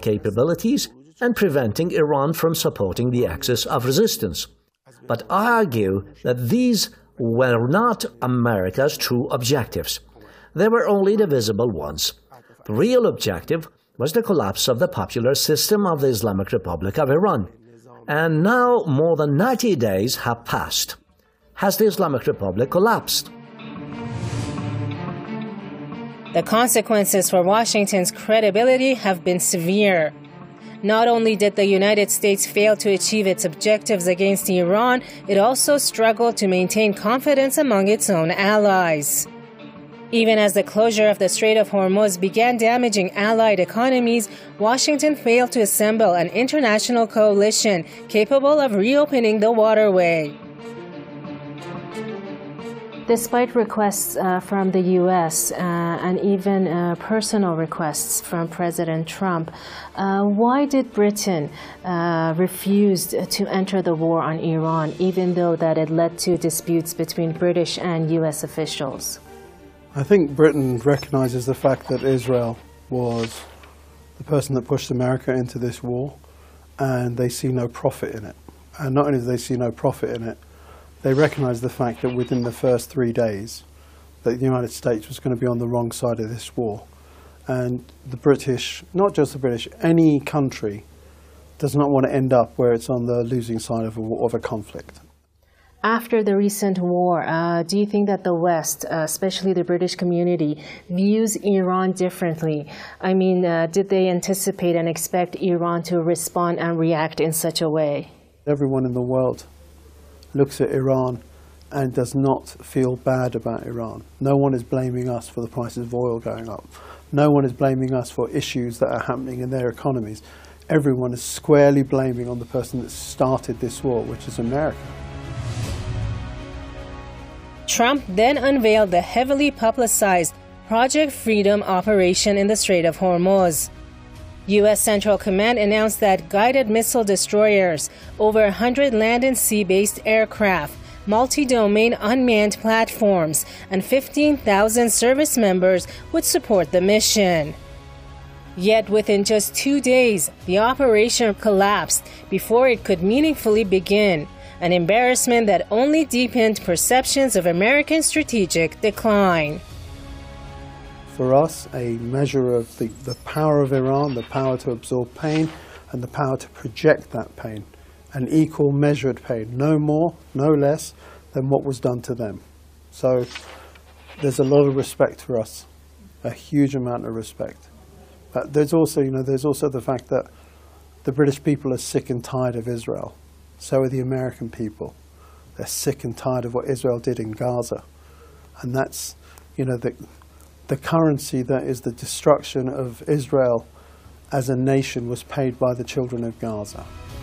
capabilities and preventing Iran from supporting the axis of resistance. But I argue that these were not America's true objectives. They were only the visible ones. The real objective was the collapse of the popular system of the Islamic Republic of Iran. And now more than 90 days have passed. Has the Islamic Republic collapsed? The consequences for Washington's credibility have been severe. Not only did the United States fail to achieve its objectives against Iran, it also struggled to maintain confidence among its own allies. Even as the closure of the Strait of Hormuz began damaging allied economies, Washington failed to assemble an international coalition capable of reopening the waterway. Despite requests from the U.S. And even personal requests from President Trump, why did Britain refuse to enter the war on Iran, even though that it led to disputes between British and U.S. officials? I think Britain recognizes the fact that Israel was the person that pushed America into this war, and they see no profit in it. And not only do they see no profit in it, they recognize the fact that within the first 3 days that the United States was going to be on the wrong side of this war. And the British, not just the British, any country does not want to end up where it's on the losing side of a conflict. After the recent war, do you think that the West, especially the British community, views Iran differently? I mean, did they anticipate and expect Iran to respond and react in such a way? Everyone in the world looks at Iran and does not feel bad about Iran. No one is blaming us for the prices of oil going up. No one is blaming us for issues that are happening in their economies. Everyone is squarely blaming on the person that started this war, which is America. Trump then unveiled the heavily publicized Project Freedom operation in the Strait of Hormuz. U.S. Central Command announced that guided missile destroyers, over 100 land and sea-based aircraft, multi-domain unmanned platforms, and 15,000 service members would support the mission. Yet within just 2 days, the operation collapsed before it could meaningfully begin, an embarrassment that only deepened perceptions of American strategic decline. For us, a measure of the power of Iran, the power to absorb pain, and the power to project that pain, an equal measured pain, no more, no less than what was done to them. So there's a lot of respect for us, a huge amount of respect. But there's also, there's also the fact that the British people are sick and tired of Israel. So are the American people. They're sick and tired of what Israel did in Gaza. And that's, the currency that is the destruction of Israel as a nation was paid by the children of Gaza.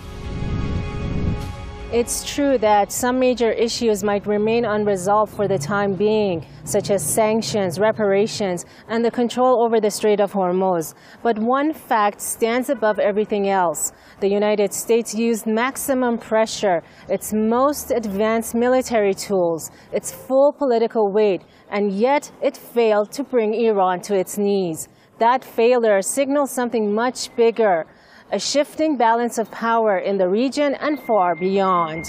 It's true that some major issues might remain unresolved for the time being, such as sanctions, reparations, and the control over the Strait of Hormuz. But one fact stands above everything else. The United States used maximum pressure, its most advanced military tools, its full political weight, and yet it failed to bring Iran to its knees. That failure signals something much bigger, a shifting balance of power in the region and far beyond.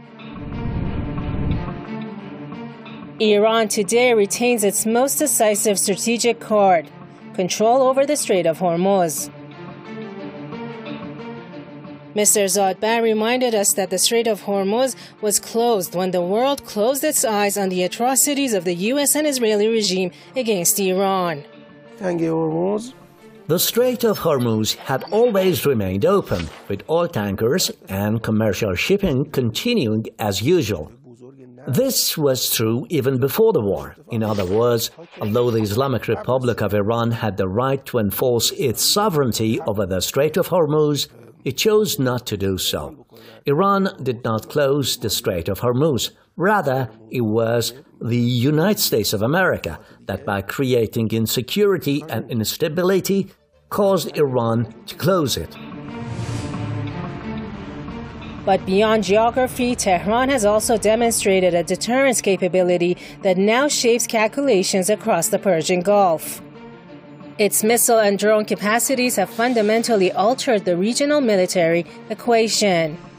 Iran today retains its most decisive strategic card, control over the Strait of Hormuz. Mr. Zadban reminded us that the Strait of Hormuz was closed when the world closed its eyes on the atrocities of the U.S. and Israeli regime against Iran. The Strait of Hormuz had always remained open, with oil tankers and commercial shipping continuing as usual. This was true even before the war. In other words, although the Islamic Republic of Iran had the right to enforce its sovereignty over the Strait of Hormuz, it chose not to do so. Iran did not close the Strait of Hormuz. Rather, it was the United States of America that, by creating insecurity and instability, caused Iran to close it. But beyond geography, Tehran has also demonstrated a deterrence capability that now shapes calculations across the Persian Gulf. Its missile and drone capacities have fundamentally altered the regional military equation.